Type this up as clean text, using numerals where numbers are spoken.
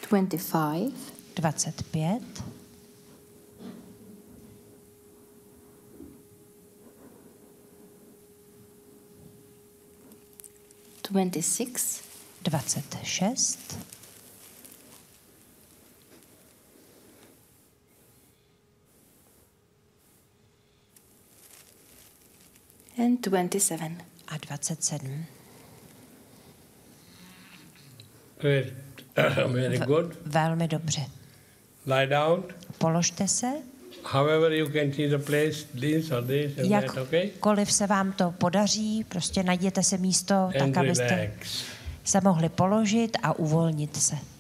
25. 25. 26. 26. 27. A 27. Very good. Velmi dobře. Lie down. Položte se. However you can see the place, this or this and that, okay? Jakkoliv se vám to podaří, prostě najděte se místo, And tak abyste relax. se mohli položit a uvolnit se.